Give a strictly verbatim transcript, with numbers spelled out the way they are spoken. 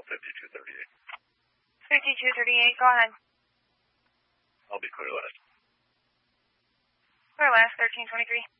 fifty-two thirty-eight. fifty-two thirty-eight, go ahead. I'll be clear last. Clear last, thirteen twenty-three.